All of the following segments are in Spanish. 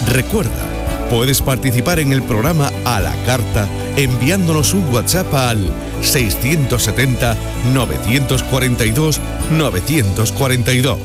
Recuerda, puedes participar en el programa a la carta enviándonos un WhatsApp al 670-942-942.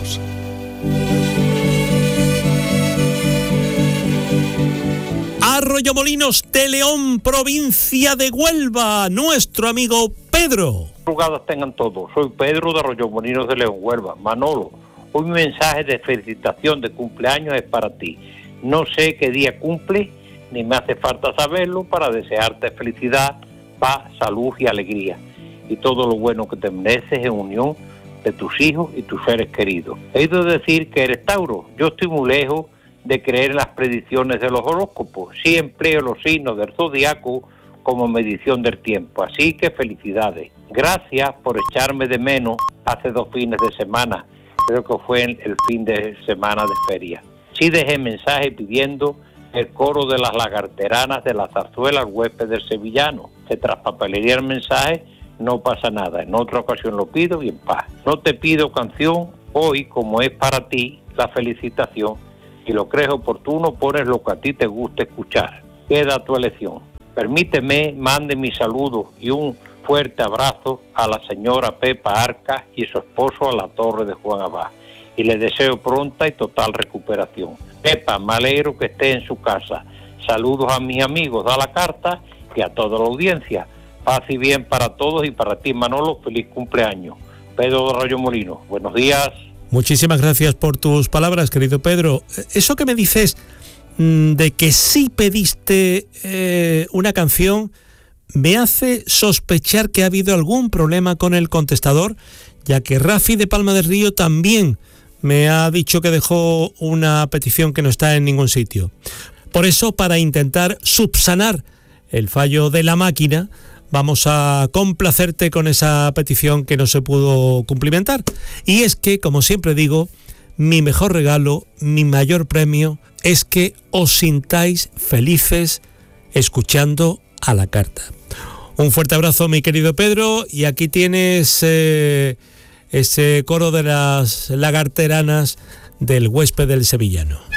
Arroyomolinos de León, provincia de Huelva, nuestro amigo Pedro. Jugadas tengan todos. Soy Pedro de Arroyomolinos de León, Huelva. Manolo, hoy mi mensaje de felicitación de cumpleaños es para ti. No sé qué día cumple, ni me hace falta saberlo para desearte felicidad, paz, salud y alegría. Y todo lo bueno que te mereces en unión de tus hijos y tus seres queridos. He ido a decir que eres Tauro. Yo estoy muy lejos de creer en las predicciones de los horóscopos. Sí empleo los signos del zodiaco como medición del tiempo. Así que felicidades. Gracias por echarme de menos hace 2 fines de semana. Creo que fue el fin de semana de feria. Sí dejé mensaje pidiendo el coro de las lagarteranas de la zarzuela al huésped del sevillano. Se traspapelería el mensaje, no pasa nada. En otra ocasión lo pido y en paz. No te pido canción hoy, como es para ti la felicitación. Si lo crees oportuno, pones lo que a ti te gusta escuchar. Queda tu elección. Permíteme, mande mi saludo y un fuerte abrazo a la señora Pepa Arca y su esposo a la Torre de Juan Abad. Y le deseo pronta y total recuperación. Pepa, me alegro que esté en su casa. Saludos a mis amigos de la carta y a toda la audiencia. Paz y bien para todos y para ti, Manolo, feliz cumpleaños. Pedro de Arroyomolinos, buenos días. Muchísimas gracias por tus palabras, querido Pedro. Eso que me dices de que sí pediste una canción me hace sospechar que ha habido algún problema con el contestador, ya que Rafi de Palma del Río también me ha dicho que dejó una petición que no está en ningún sitio. Por eso, para intentar subsanar el fallo de la máquina, vamos a complacerte con esa petición que no se pudo cumplimentar. Y es que, como siempre digo, mi mejor regalo, mi mayor premio, es que os sintáis felices escuchando a la carta. Un fuerte abrazo, mi querido Pedro, y aquí tienes ese coro de las lagarteranas del huésped del sevillano.